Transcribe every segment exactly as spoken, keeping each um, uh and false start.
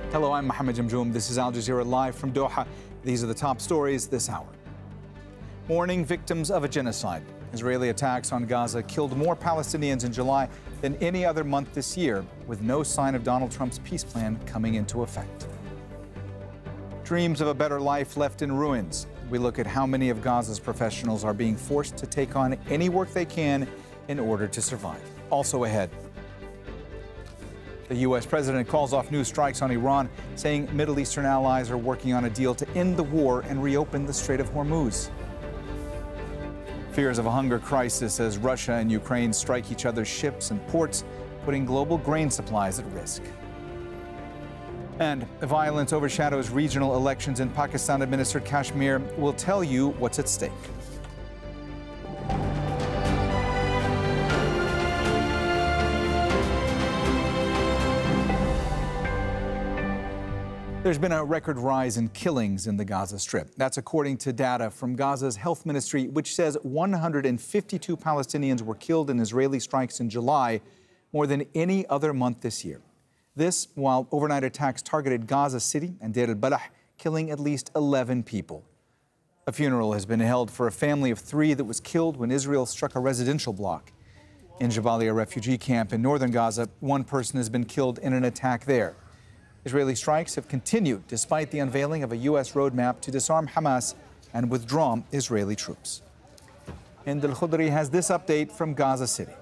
Hello, I'm Mohammed Jamjoom. This is Al Jazeera Live from Doha. These are the top stories this hour. Mourning victims of a genocide. Israeli attacks on Gaza killed more Palestinians in July than any other month this year, with no sign of Donald Trump's peace plan coming into effect. Dreams of a better life left in ruins. We look at how many of Gaza's professionals are being forced to take on any work they can in order to survive. Also ahead, the U S president calls off new strikes on Iran, saying Middle Eastern allies are working on a deal to end the war and reopen the Strait of Hormuz. Fears of a hunger crisis as Russia and Ukraine strike each other's ships and ports, putting global grain supplies at risk. And violence overshadows regional elections in Pakistan-administered Kashmir. We'll tell you what's at stake. There's been a record rise in killings in the Gaza Strip. That's according to data from Gaza's health ministry, which says one hundred fifty-two Palestinians were killed in Israeli strikes in July, more than any other month this year. This while overnight attacks targeted Gaza City and Deir al-Balah, killing at least eleven people. A funeral has been held for a family of three that was killed when Israel struck a residential block. In Jabalia refugee camp in northern Gaza, one person has been killed in an attack there. Israeli strikes have continued despite the unveiling of a U S roadmap to disarm Hamas and withdraw Israeli troops. Hind al-Khudri has this update from Gaza City.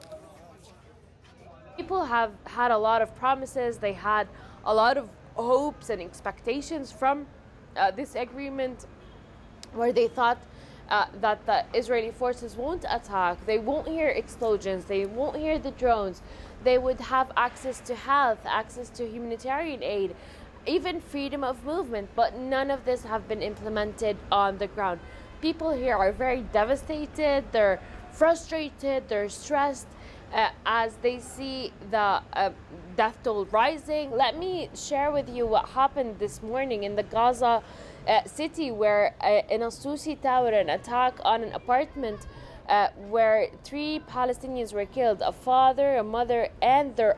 People have had a lot of promises. They had a lot of hopes and expectations from uh, this agreement, where they thought uh, that the Israeli forces won't attack, they won't hear explosions, they won't hear the drones. They would have access to health, access to humanitarian aid, even freedom of movement, but none of this have been implemented on the ground. People here are very devastated, they're frustrated, they're stressed uh, as they see the uh, death toll rising. Let me share with you what happened this morning in the Gaza uh, city, where uh, in a Susi tower, an attack on an apartment Uh, where three Palestinians were killed, a father, a mother, and their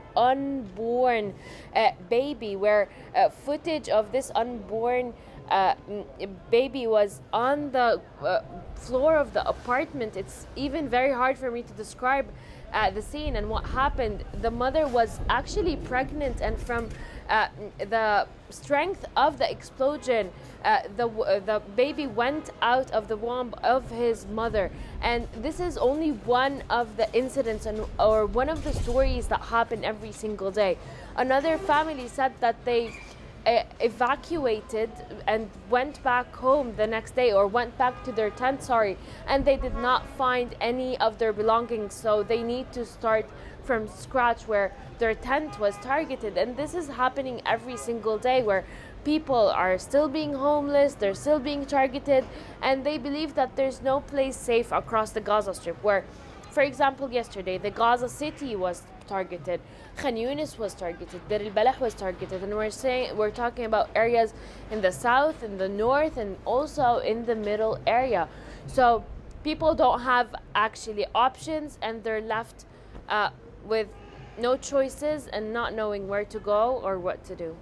unborn uh, baby, where uh, footage of this unborn uh, baby was on the uh, floor of the apartment. It's even very hard for me to describe uh, the scene and what happened. The mother was actually pregnant, and from uh, the strength of the explosion, Uh, the uh, the baby went out of the womb of his mother. And this is only one of the incidents and or one of the stories that happen every single day. Another family said that they uh, evacuated and went back home the next day, or went back to their tent, sorry, and they did not find any of their belongings, so they need to start from scratch, where their tent was targeted. And this is happening every single day, where people are still being homeless, they're still being targeted, and they believe that there's no place safe across the Gaza Strip, where, for example, yesterday, the Gaza City was targeted, Khan Yunis was targeted, Deir al-Balah was targeted, and we're saying we're talking about areas in the south, in the north, and also in the middle area. So people don't have actually options, and they're left uh, with no choices and not knowing where to go or what to do.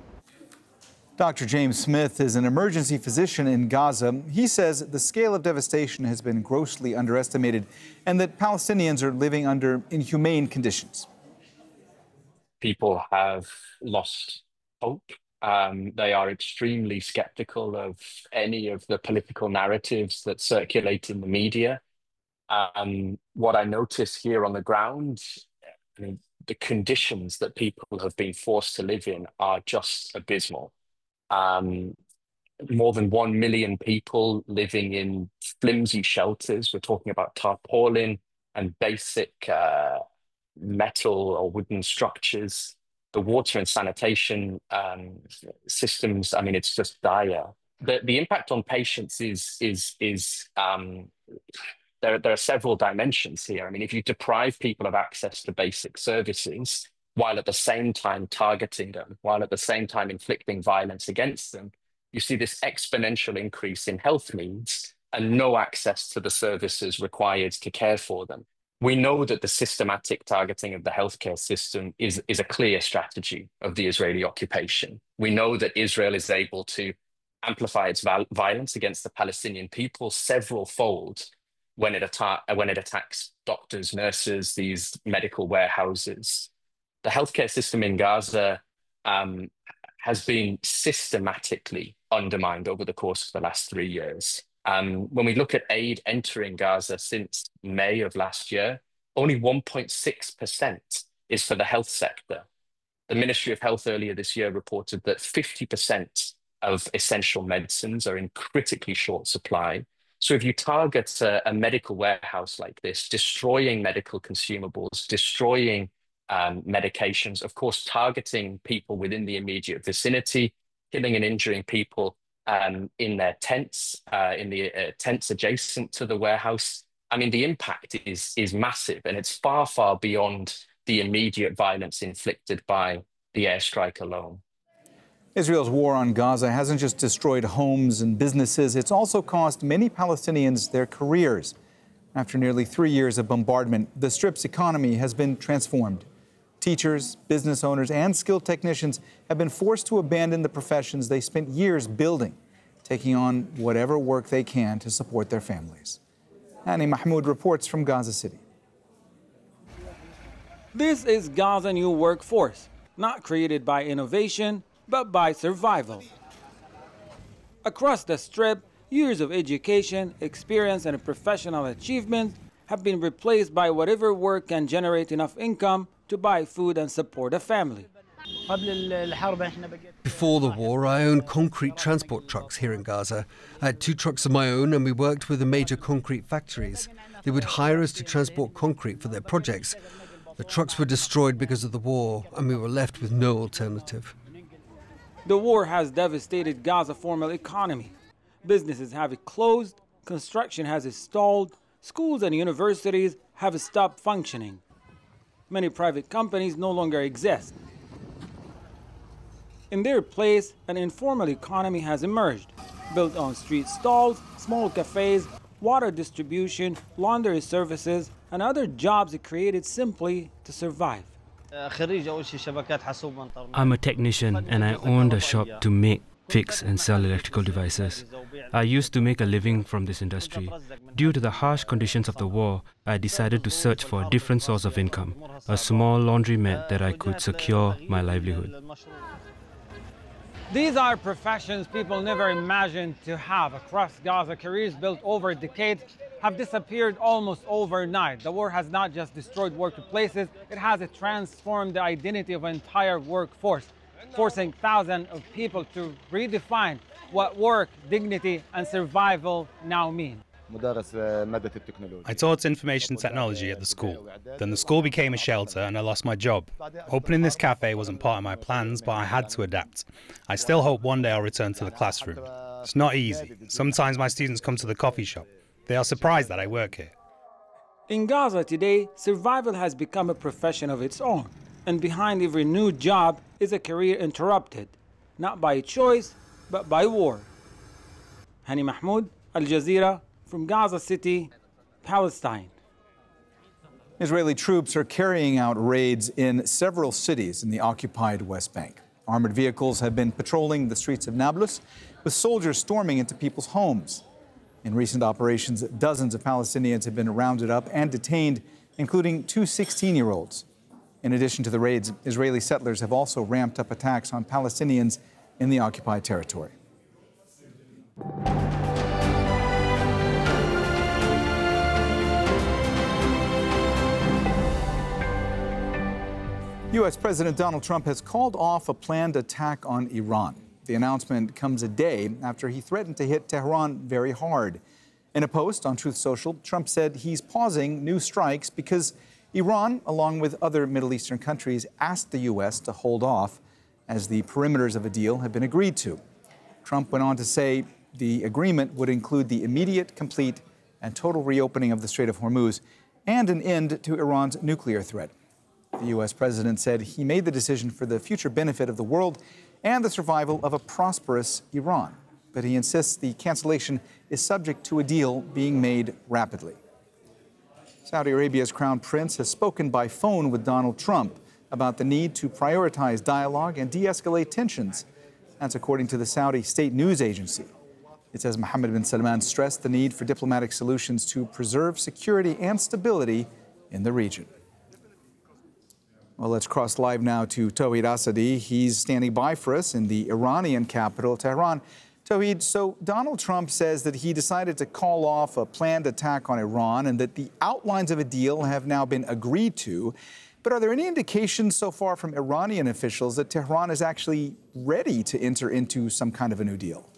Doctor James Smith is an emergency physician in Gaza. He says the scale of devastation has been grossly underestimated and that Palestinians are living under inhumane conditions. People have lost hope. Um, they are extremely skeptical of any of the political narratives that circulate in the media. Um, what I notice here on the ground, I mean, the conditions that people have been forced to live in are just abysmal. Um, more than one million people living in flimsy shelters. We're talking about tarpaulin and basic uh, metal or wooden structures. The water and sanitation um, systems, I mean, it's just dire. The, the impact on patients is, is, is um, there, there are several dimensions here. I mean, if you deprive people of access to basic services, while at the same time targeting them, while at the same time inflicting violence against them, you see this exponential increase in health needs and no access to the services required to care for them. We know that the systematic targeting of the healthcare system is, is a clear strategy of the Israeli occupation. We know that Israel is able to amplify its violence against the Palestinian people several fold when it, atta- when it attacks doctors, nurses, these medical warehouses. The healthcare system in Gaza um, has been systematically undermined over the course of the last three years. Um, when we look at aid entering Gaza since May of last year, only one point six percent is for the health sector. The Ministry of Health earlier this year reported that fifty percent of essential medicines are in critically short supply. So if you target a, a medical warehouse like this, destroying medical consumables, destroying um, medications, of course, targeting people within the immediate vicinity, killing and injuring people Um, in their tents, uh, in the uh, tents adjacent to the warehouse. I mean, the impact is is massive, and it's far, far beyond the immediate violence inflicted by the airstrike alone. Israel's war on Gaza hasn't just destroyed homes and businesses, it's also cost many Palestinians their careers. After nearly three years of bombardment, the Strip's economy has been transformed. Teachers, business owners, and skilled technicians have been forced to abandon the professions they spent years building, taking on whatever work they can to support their families. Hani Mahmoud reports from Gaza City. This is Gaza's new workforce, not created by innovation, but by survival. Across the Strip, years of education, experience, and professional achievement have been replaced by whatever work can generate enough income to buy food and support a family. Before the war, I owned concrete transport trucks here in Gaza. I had two trucks of my own, and we worked with the major concrete factories. They would hire us to transport concrete for their projects. The trucks were destroyed because of the war, and we were left with no alternative. The war has devastated Gaza's formal economy. Businesses have closed, construction has stalled, schools and universities have stopped functioning. Many private companies no longer exist. In their place, an informal economy has emerged, built on street stalls, small cafes, water distribution, laundry services, and other jobs created simply to survive. I'm a technician and I owned a shop to make, fix and sell electrical devices. I used to make a living from this industry. Due to the harsh conditions of the war, I decided to search for a different source of income, a small laundromat that I could secure my livelihood. These are professions people never imagined to have. Across Gaza, careers built over decades have disappeared almost overnight. The war has not just destroyed workplaces, it has transformed the identity of an entire workforce, forcing thousands of people to redefine what work, dignity, and survival now mean. I taught information technology at the school. Then the school became a shelter and I lost my job. Opening this cafe wasn't part of my plans, but I had to adapt. I still hope one day I'll return to the classroom. It's not easy. Sometimes my students come to the coffee shop. They are surprised that I work here. In Gaza today, survival has become a profession of its own. And behind every new job is a career interrupted, not by choice, but by war. Hani Mahmoud, Al Jazeera, from Gaza City, Palestine. Israeli troops are carrying out raids in several cities in the occupied West Bank. Armored vehicles have been patrolling the streets of Nablus, with soldiers storming into people's homes. In recent operations, dozens of Palestinians have been rounded up and detained, including two sixteen-year-olds. In addition to the raids, Israeli settlers have also ramped up attacks on Palestinians in the occupied territory. U S President Donald Trump has called off a planned attack on Iran. The announcement comes a day after he threatened to hit Tehran very hard. In a post on Truth Social, Trump said he's pausing new strikes because Iran, along with other Middle Eastern countries, asked the U S to hold off as the perimeters of a deal have been agreed to. Trump went on to say the agreement would include the immediate, complete, and total reopening of the Strait of Hormuz and an end to Iran's nuclear threat. The U S president said he made the decision for the future benefit of the world and the survival of a prosperous Iran. But he insists the cancellation is subject to a deal being made rapidly. Saudi Arabia's crown prince has spoken by phone with Donald Trump about the need to prioritize dialogue and de-escalate tensions. That's according to the Saudi state news agency. It says Mohammed bin Salman stressed the need for diplomatic solutions to preserve security and stability in the region. Well, let's cross live now to Tawhid Asadi. He's standing by for us in the Iranian capital, Tehran. Tawhid, so Donald Trump says that he decided to call off a planned attack on Iran and that the outlines of a deal have now been agreed to. But are there any indications so far from Iranian officials that Tehran is actually ready to enter into some kind of a new deal?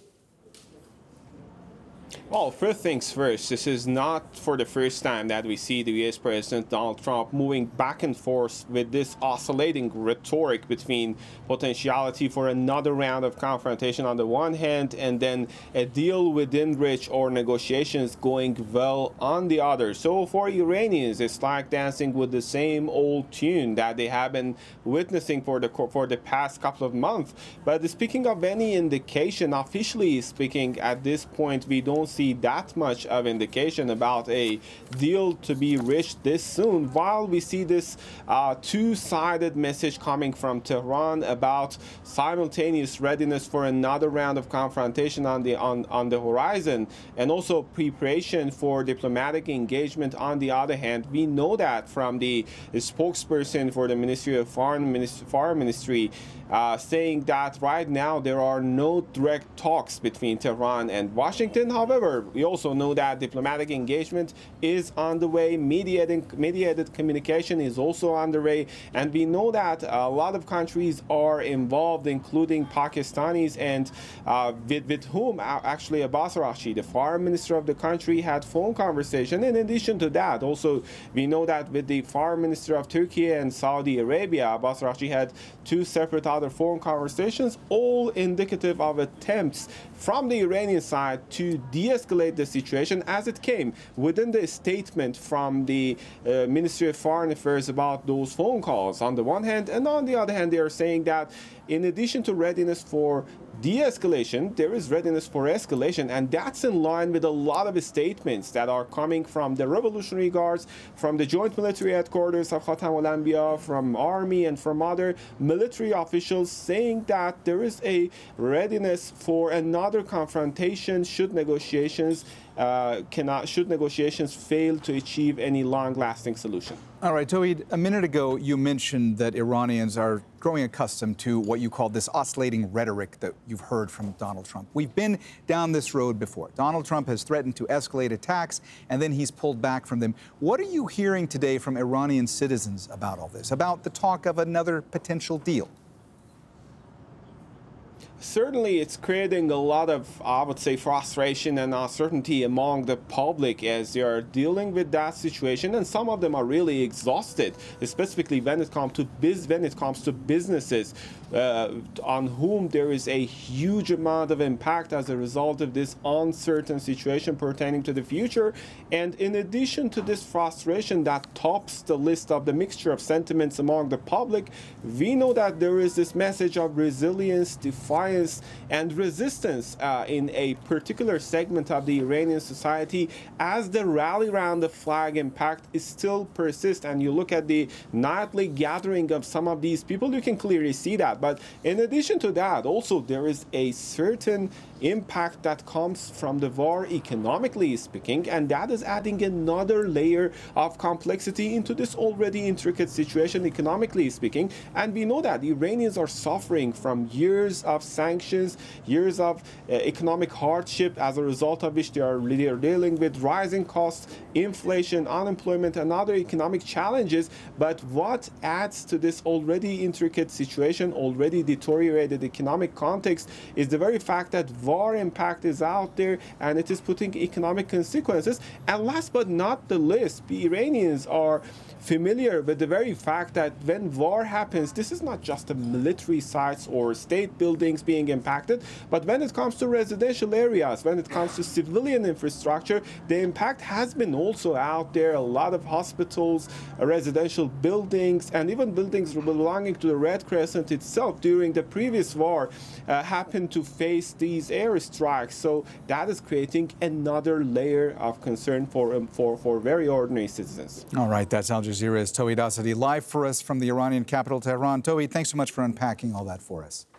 Well, first things first, this is not for the first time that we see the U S President Donald Trump moving back and forth with this oscillating rhetoric between potentiality for another round of confrontation on the one hand and then a deal within reach or negotiations going well on the other. So for Iranians, it's like dancing with the same old tune that they have been witnessing for the for the past couple of months. But speaking of any indication, officially speaking, at this point, we don't see that much of indication about a deal to be reached this soon, while we see this uh, two-sided message coming from Tehran about simultaneous readiness for another round of confrontation on the on, on the horizon, and also preparation for diplomatic engagement on the other hand. We know that from the, the spokesperson for the Ministry of Foreign, Ministry, Foreign Ministry uh, saying that right now there are no direct talks between Tehran and Washington. However, we also know that diplomatic engagement is on the way, mediating, mediated communication is also on the way, and we know that a lot of countries are involved, including Pakistanis, and uh, with, with whom actually Abbas Araghchi, the foreign minister of the country, had phone conversation. In addition to that, also we know that with the foreign minister of Turkey and Saudi Arabia, Abbas Araghchi had two separate other phone conversations, all indicative of attempts from the Iranian side to de-escalate the situation as it came within the statement from the uh, Ministry of Foreign Affairs about those phone calls on the one hand, and on the other hand they are saying that in addition to readiness for de-escalation, there is readiness for escalation, and that's in line with a lot of statements that are coming from the Revolutionary Guards, from the Joint Military Headquarters of Khatam al-Anbiya, from Army, and from other military officials saying that there is a readiness for another confrontation should negotiations uh, cannot should negotiations fail to achieve any long-lasting solution. All right, Tawhid, a minute ago you mentioned that Iranians are growing accustomed to what you call this oscillating rhetoric that you've heard from Donald Trump. We've been down this road before. Donald Trump has threatened to escalate attacks, and then he's pulled back from them. What are you hearing today from Iranian citizens about all this, about the talk of another potential deal? Certainly, it's creating a lot of, I would say, frustration and uncertainty among the public as they are dealing with that situation, and some of them are really exhausted, specifically when it comes to biz, when it comes to businesses uh, on whom there is a huge amount of impact as a result of this uncertain situation pertaining to the future. And in addition to this frustration that tops the list of the mixture of sentiments among the public, we know that there is this message of resilience, defiance, and resistance uh, in a particular segment of the Iranian society as the rally around the flag impact is still persists. And you look at the nightly gathering of some of these people, you can clearly see that. But in addition to that, also there is a certain impact that comes from the war economically speaking, and that is adding another layer of complexity into this already intricate situation economically speaking. And we know that the Iranians are suffering from years of sanctions, years of uh, economic hardship, as a result of which they are, they are dealing with rising costs, inflation, unemployment, and other economic challenges. But what adds to this already intricate situation, already deteriorated economic context, is the very fact that war impact is out there and it is putting economic consequences. And last but not the least, the Iranians are familiar with the very fact that when war happens, this is not just the military sites or state buildings being impacted, but when it comes to residential areas, when it comes to civilian infrastructure, the impact has been also out there. A lot of hospitals, uh, residential buildings, and even buildings belonging to the Red Crescent itself during the previous war uh, happened to face these airstrikes. So that is creating another layer of concern for um, for, for very ordinary citizens. All right, that's Al Jazeera's Towhid Asadi live for us from the Iranian capital, Tehran. Towhid, thanks so much for unpacking all that for us.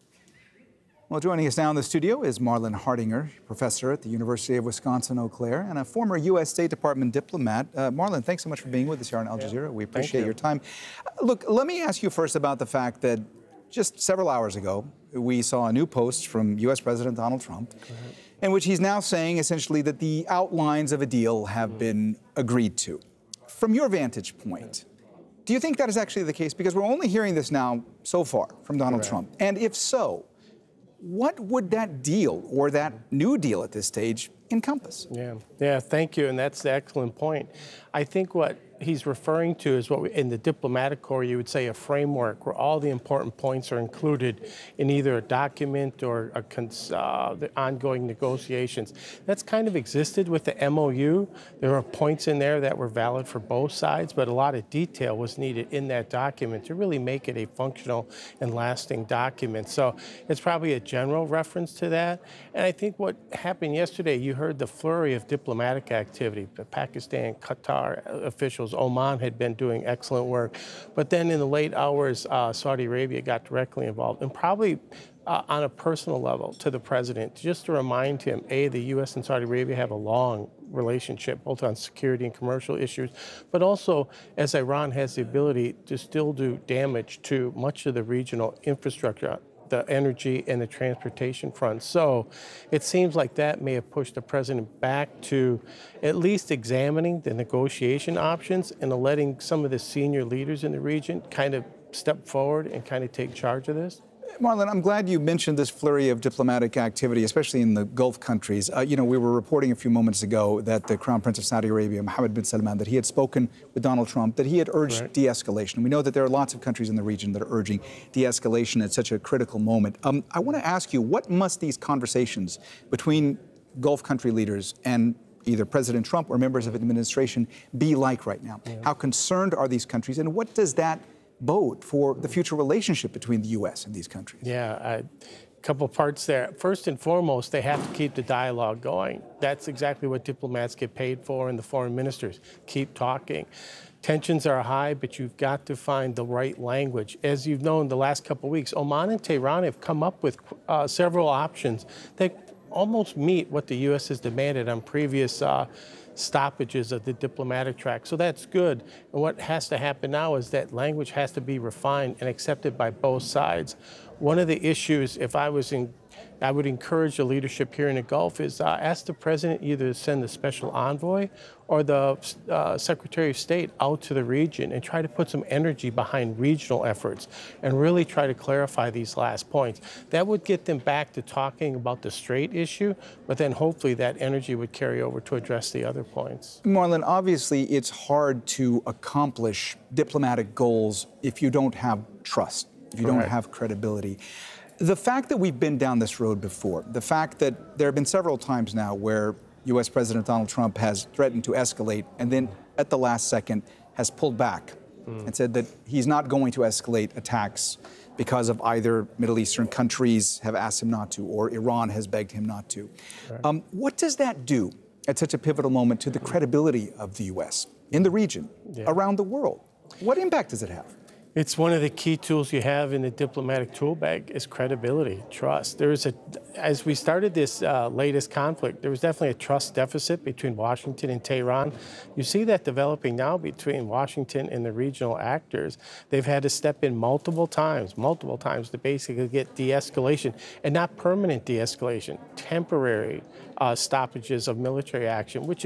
Well, joining us now in the studio is Marlon Hardinger, professor at the University of Wisconsin-Eau Claire and a former U S State Department diplomat. Uh, Marlon, thanks so much for being with us here on Al Jazeera. We appreciate you. your time. Uh, look, let me ask you first about the fact that just several hours ago, we saw a new post from U S President Donald Trump, in which he's now saying essentially that the outlines of a deal have been agreed to. From your vantage point, do you think that is actually the case? Because we're only hearing this now so far from Donald Correct. Trump. And if so, what would that deal or that new deal at this stage encompass? Yeah, yeah, thank you. And that's the excellent point. I think what he's referring to is what we, in the diplomatic corps you would say a framework where all the important points are included in either a document or a cons, uh, the ongoing negotiations. That's kind of existed with the M O U. There are points in there that were valid for both sides, but a lot of detail was needed in that document to really make it a functional and lasting document. So it's probably a general reference to that. And I think what happened yesterday, you heard the flurry of diplomatic activity. Pakistan, Qatar officials, Oman had been doing excellent work. But then in the late hours, uh, Saudi Arabia got directly involved, and probably uh, on a personal level to the president, just to remind him, A, the U S and Saudi Arabia have a long relationship, both on security and commercial issues, but also as Iran has the ability to still do damage to much of the regional infrastructure, the energy and the transportation front. So it seems like that may have pushed the president back to at least examining the negotiation options and letting some of the senior leaders in the region kind of step forward and kind of take charge of this. Marlon, I'm glad you mentioned this flurry of diplomatic activity, especially in the Gulf countries. Uh, you know, we were reporting a few moments ago that the Crown Prince of Saudi Arabia, Mohammed bin Salman, that he had spoken with Donald Trump, that he had urged Right. de-escalation. We know that there are lots of countries in the region that are urging de-escalation at such a critical moment. Um, I want to ask you, what must these conversations between Gulf country leaders and either President Trump or members of the administration be like right now? Yeah. How concerned are these countries, and what does that bode for the future relationship between the U S and these countries? Yeah, a couple parts there. First and foremost, they have to keep the dialogue going. That's exactly what diplomats get paid for, and the foreign ministers keep talking. Tensions are high, but you've got to find the right language. As you've known the last couple of weeks, Oman and Tehran have come up with uh, several options that almost meet what the U S has demanded on previous uh, stoppages of the diplomatic track. So that's good. And what has to happen now is that language has to be refined and accepted by both sides. One of the issues, if I was in, I would encourage the leadership here in the Gulf is uh, ask the president either to send the special envoy or the uh, Secretary of State out to the region and try to put some energy behind regional efforts and really try to clarify these last points. That would get them back to talking about the Strait issue, but then hopefully that energy would carry over to address the other points. Marlon, obviously it's hard to accomplish diplomatic goals if you don't have trust, if you Correct. don't have credibility. The fact that we've been down this road before, the fact that there have been several times now where U S President Donald Trump has threatened to escalate and then at the last second has pulled back mm. and said that he's not going to escalate attacks because of either Middle Eastern countries have asked him not to or Iran has begged him not to. Right. Um, what does that do at such a pivotal moment to the credibility of the U S in the region, yeah. around the world? What impact does it have? It's one of the key tools you have in the diplomatic tool bag is credibility, trust. There is a, as we started this uh, latest conflict, there was definitely a trust deficit between Washington and Tehran. You see that developing now between Washington and the regional actors. They've had to step in multiple times, multiple times to basically get de-escalation, and not permanent de-escalation, temporary uh, stoppages of military action, which is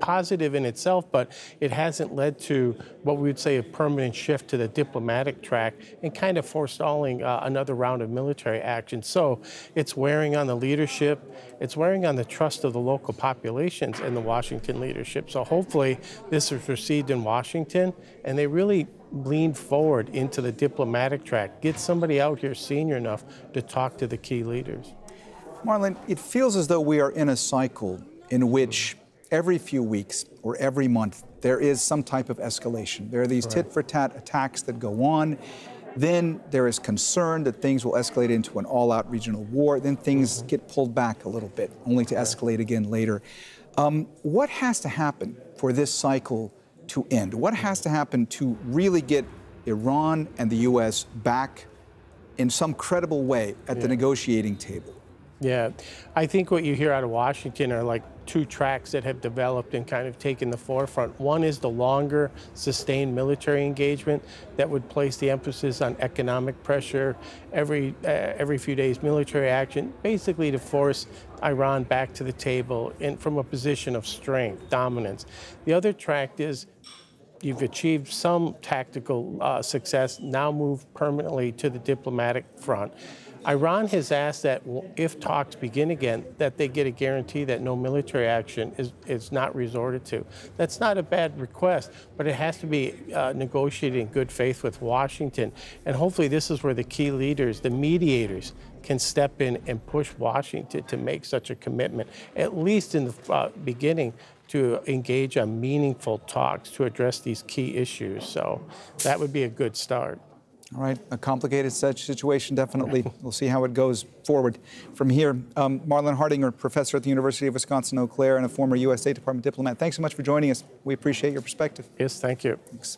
positive in itself, but it hasn't led to what we would say a permanent shift to the diplomatic track and kind of forestalling uh, another round of military action. So it's wearing on the leadership, it's wearing on the trust of the local populations and the Washington leadership. So hopefully this is received in Washington and they really lean forward into the diplomatic track, get somebody out here senior enough to talk to the key leaders. Marlon, it feels as though we are in a cycle in which every few weeks or every month there is some type of escalation. There are these Right. tit-for-tat attacks that go on. Then there is concern that things will escalate into an all-out regional war. Then things mm-hmm. get pulled back a little bit, only to escalate again later. Um, what has to happen for this cycle to end? What has to happen to really get Iran and the U S back in some credible way at Yeah. the negotiating table? Yeah, I think what you hear out of Washington are like two tracks that have developed and kind of taken the forefront. One is the longer, sustained military engagement that would place the emphasis on economic pressure, every uh, every few days military action, basically to force Iran back to the table and from a position of strength, dominance. The other track is you've achieved some tactical uh, success, now move permanently to the diplomatic front. Iran has asked that if talks begin again, that they get a guarantee that no military action is, is not resorted to. That's not a bad request, but it has to be uh, negotiated in good faith with Washington. And hopefully this is where the key leaders, the mediators, can step in and push Washington to make such a commitment, at least in the uh, beginning, to engage on meaningful talks to address these key issues. So that would be a good start. All right, a complicated such situation, definitely. We'll see how it goes forward from here. Um, Marlon Hardinger, professor at the University of Wisconsin-Eau Claire and a former U S State Department diplomat. Thanks so much for joining us. We appreciate your perspective. Yes, thank you. Thanks.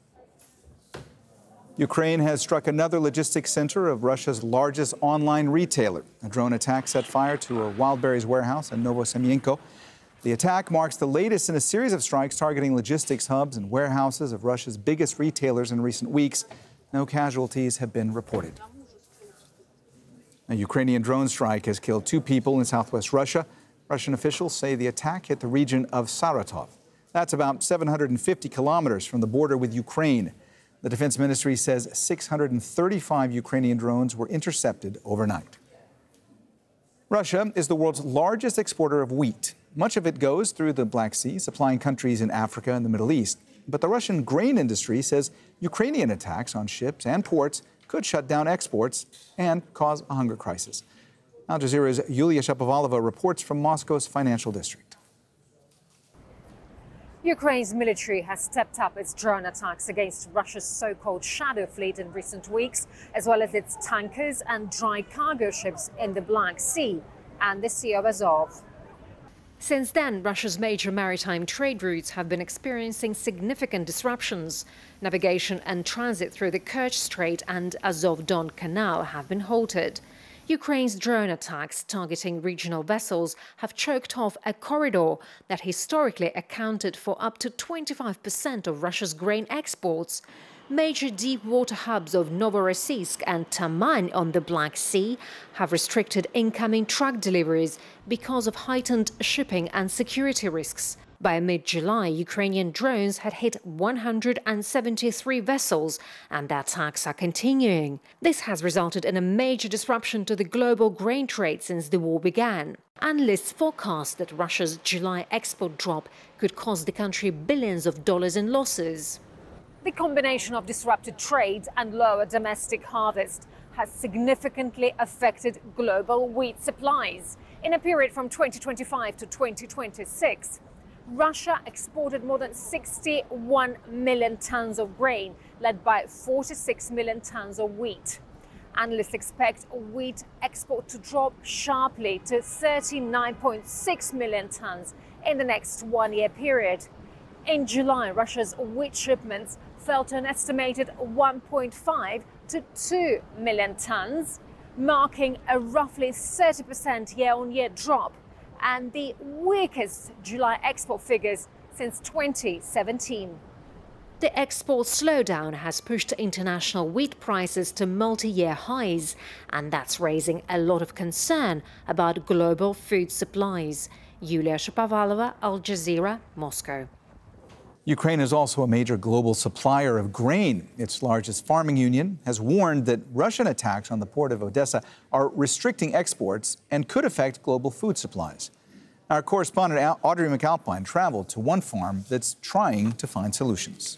Ukraine has struck another logistics center of Russia's largest online retailer. A drone attack set fire to a Wildberries warehouse in Novosemienko. The attack marks the latest in a series of strikes targeting logistics hubs and warehouses of Russia's biggest retailers in recent weeks. No casualties have been reported. A Ukrainian drone strike has killed two people in southwest Russia. Russian officials say the attack hit the region of Saratov. That's about seven hundred fifty kilometers from the border with Ukraine. The Defense Ministry says six hundred thirty-five Ukrainian drones were intercepted overnight. Russia is the world's largest exporter of wheat. Much of it goes through the Black Sea, supplying countries in Africa and the Middle East. But the Russian grain industry says Ukrainian attacks on ships and ports could shut down exports and cause a hunger crisis. Al Jazeera's Yulia Shapovalova reports from Moscow's financial district. Ukraine's military has stepped up its drone attacks against Russia's so-called shadow fleet in recent weeks, as well as its tankers and dry cargo ships in the Black Sea and the Sea of Azov. Since then, Russia's major maritime trade routes have been experiencing significant disruptions. Navigation and transit through the Kerch Strait and Azov-Don Canal have been halted. Ukraine's drone attacks targeting regional vessels have choked off a corridor that historically accounted for up to twenty-five percent of Russia's grain exports. Major deep-water hubs of Novorossiysk and Taman on the Black Sea have restricted incoming truck deliveries because of heightened shipping and security risks. By mid-July, Ukrainian drones had hit one hundred seventy-three vessels, and the attacks are continuing. This has resulted in a major disruption to the global grain trade since the war began. Analysts forecast that Russia's July export drop could cost the country billions of dollars in losses. The combination of disrupted trade and lower domestic harvest has significantly affected global wheat supplies. In a period from twenty twenty-five to twenty twenty-six, Russia exported more than sixty-one million tons of grain, led by forty-six million tons of wheat. Analysts expect wheat export to drop sharply to thirty-nine point six million tons in the next one-year period. In July, Russia's wheat shipments fell to an estimated one point five to two million tons, marking a roughly thirty percent year-on-year drop and the weakest July export figures since twenty seventeen. The export slowdown has pushed international wheat prices to multi-year highs, and that's raising a lot of concern about global food supplies. Yulia Shapovalova, Al Jazeera, Moscow. Ukraine is also a major global supplier of grain. Its largest farming union has warned that Russian attacks on the port of Odessa are restricting exports and could affect global food supplies. Our correspondent Audrey McAlpine traveled to one farm that's trying to find solutions.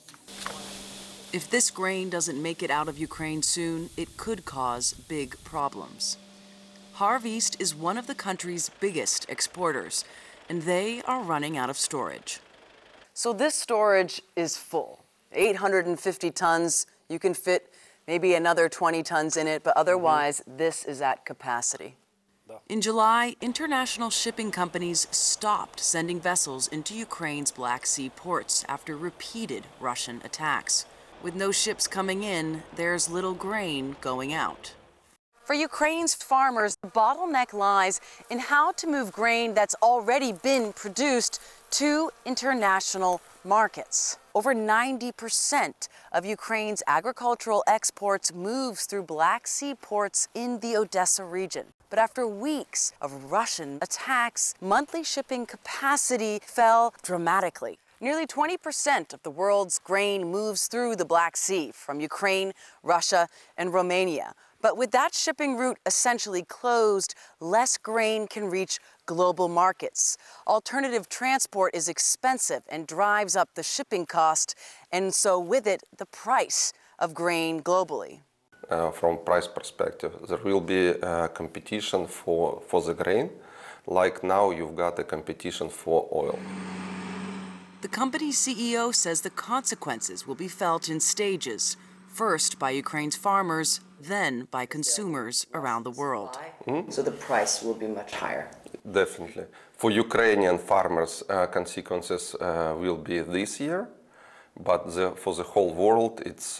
If this grain doesn't make it out of Ukraine soon, it could cause big problems. Harveast is one of the country's biggest exporters, and they are running out of storage. So this storage is full. eight hundred fifty tons. You can fit maybe another twenty tons in it, but otherwise, mm-hmm. this is at capacity. In July, international shipping companies stopped sending vessels into Ukraine's Black Sea ports after repeated Russian attacks. With no ships coming in, there's little grain going out. For Ukraine's farmers, the bottleneck lies in how to move grain that's already been produced to international markets. Over ninety percent of Ukraine's agricultural exports moves through Black Sea ports in the Odessa region. But after weeks of Russian attacks, monthly shipping capacity fell dramatically. Nearly twenty percent of the world's grain moves through the Black Sea from Ukraine, Russia, and Romania. But with that shipping route essentially closed, less grain can reach global markets. Alternative transport is expensive and drives up the shipping cost, and so with it, the price of grain globally. Uh, from price perspective, there will be a competition for, for the grain, like now you've got a competition for oil. The company's C E O says the consequences will be felt in stages, first by Ukraine's farmers, then by consumers around the world. Mm-hmm. So the price will be much higher. Definitely. For Ukrainian farmers, uh, consequences uh, will be this year, but the, for the whole world, it's,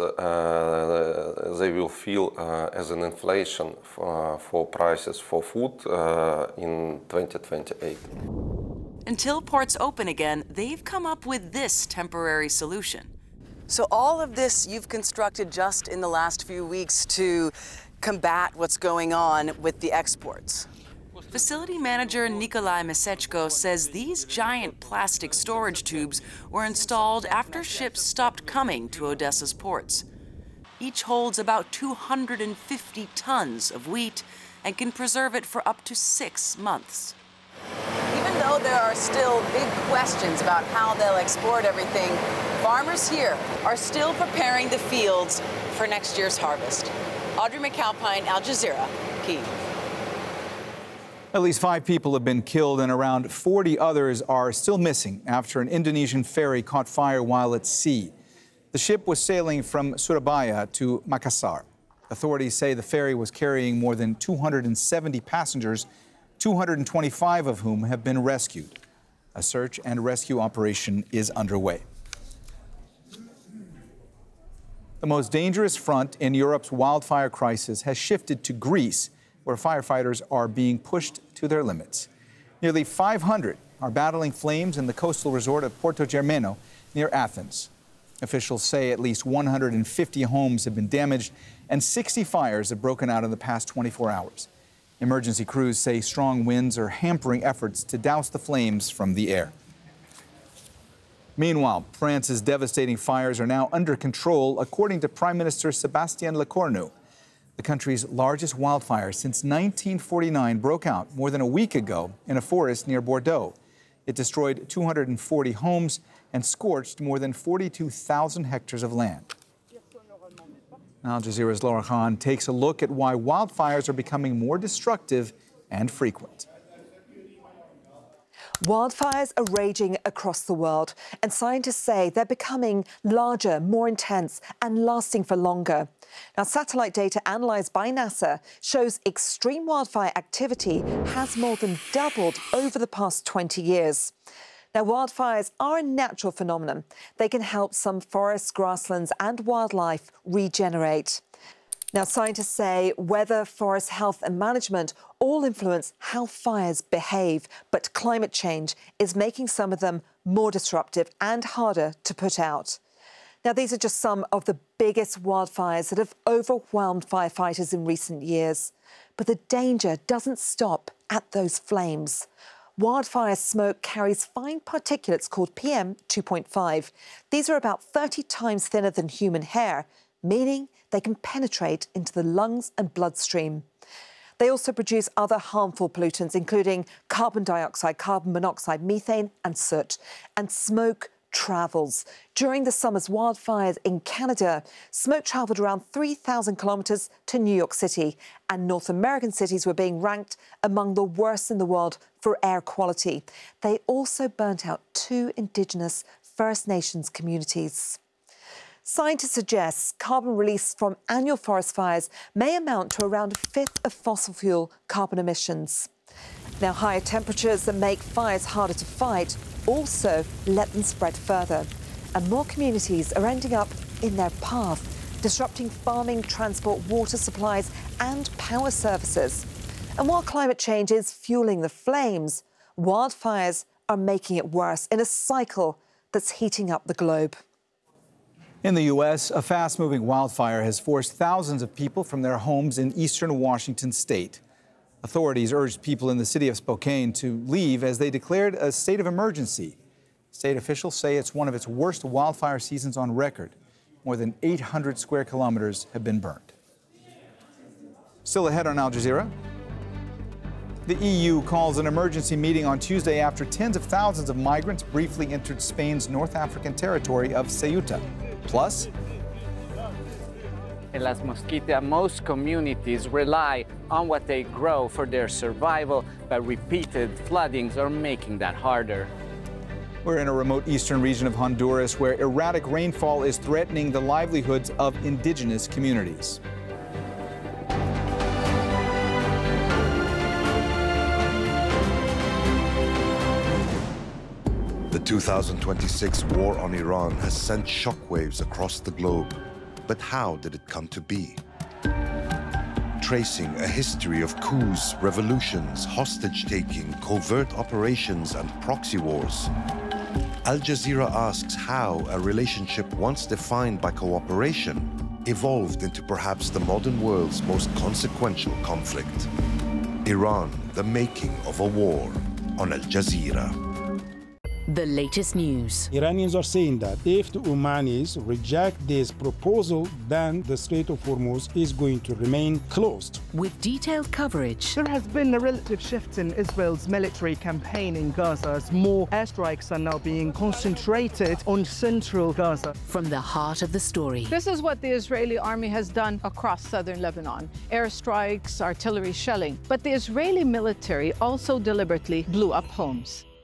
uh, they will feel uh, as an inflation for, for prices for food uh, in twenty twenty-eight. Until ports open again, they've come up with this temporary solution. So all of this you've constructed just in the last few weeks to combat what's going on with the exports. Facility manager Nikolai Mesechko says these giant plastic storage tubes were installed after ships stopped coming to Odessa's ports. Each holds about two hundred fifty tons of wheat and can preserve it for up to six months. Even though there are still big questions about how they'll export everything, farmers here are still preparing the fields for next year's harvest. Audrey McAlpine, Al Jazeera, Kyiv. At least five people have been killed and around forty others are still missing after an Indonesian ferry caught fire while at sea. The ship was sailing from Surabaya to Makassar. Authorities say the ferry was carrying more than two hundred seventy passengers, two hundred twenty-five of whom have been rescued. A search and rescue operation is underway. The most dangerous front in Europe's wildfire crisis has shifted to Greece, where firefighters are being pushed to their limits. Nearly five hundred are battling flames in the coastal resort of Porto Germano near Athens. Officials say at least one hundred fifty homes have been damaged and sixty fires have broken out in the past twenty-four hours. Emergency crews say strong winds are hampering efforts to douse the flames from the air. Meanwhile, France's devastating fires are now under control, according to Prime Minister Sébastien Lecornu. The country's largest wildfire since nineteen forty-nine broke out more than a week ago in a forest near Bordeaux. It destroyed two hundred forty homes and scorched more than forty-two thousand hectares of land. Al Jazeera's Laura Khan takes a look at why wildfires are becoming more destructive and frequent. Wildfires are raging across the world, and scientists say they're becoming larger, more intense, and lasting for longer. Now, satellite data analysed by NASA shows extreme wildfire activity has more than doubled over the past twenty years. Now, wildfires are a natural phenomenon. They can help some forests, grasslands, and wildlife regenerate. Now, scientists say weather, forest health and management all influence how fires behave, but climate change is making some of them more disruptive and harder to put out. Now, these are just some of the biggest wildfires that have overwhelmed firefighters in recent years. But the danger doesn't stop at those flames. Wildfire smoke carries fine particulates called P M two point five. These are about thirty times thinner than human hair, meaning they can penetrate into the lungs and bloodstream. They also produce other harmful pollutants, including carbon dioxide, carbon monoxide, methane and soot. And smoke travels. During the summer's wildfires in Canada, smoke travelled around three thousand kilometres to New York City, and North American cities were being ranked among the worst in the world for air quality. They also burnt out two Indigenous First Nations communities. Scientists suggest carbon released from annual forest fires may amount to around a fifth of fossil fuel carbon emissions. Now, higher temperatures that make fires harder to fight also let them spread further. And more communities are ending up in their path, disrupting farming, transport, water supplies and power services. And while climate change is fueling the flames, wildfires are making it worse in a cycle that's heating up the globe. In the U S, a fast-moving wildfire has forced thousands of people from their homes in eastern Washington state. Authorities urged people in the city of Spokane to leave as they declared a state of emergency. State officials say it's one of its worst wildfire seasons on record. More than eight hundred square kilometers have been burned. Still ahead on Al Jazeera. The E U calls an emergency meeting on Tuesday after tens of thousands of migrants briefly entered Spain's North African territory of Ceuta. Plus, in Las Mosquitas, most communities rely on what they grow for their survival, but repeated floodings are making that harder. We're in a remote eastern region of Honduras where erratic rainfall is threatening the livelihoods of indigenous communities. The two thousand twenty-six war on Iran has sent shockwaves across the globe. But how did it come to be? Tracing a history of coups, revolutions, hostage-taking, covert operations and proxy wars, Al Jazeera asks how a relationship once defined by cooperation evolved into perhaps the modern world's most consequential conflict. Iran, the making of a war, on Al Jazeera. The latest news. Iranians are saying that if the Omanis reject this proposal, then the Strait of Hormuz is going to remain closed. With detailed coverage. There has been a relative shift in Israel's military campaign in Gaza as more airstrikes are now being concentrated on central Gaza. From the heart of the story. This is what the Israeli army has done across southern Lebanon. Airstrikes, artillery shelling. But the Israeli military also deliberately blew up homes.